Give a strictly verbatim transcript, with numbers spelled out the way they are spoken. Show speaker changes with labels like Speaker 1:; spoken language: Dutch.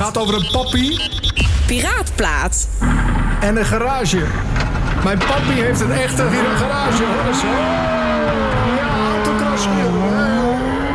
Speaker 1: gaat over een pappie.
Speaker 2: Piraatplaat.
Speaker 1: En een garage. Mijn pappie heeft een echte hier een garage, hoor eens.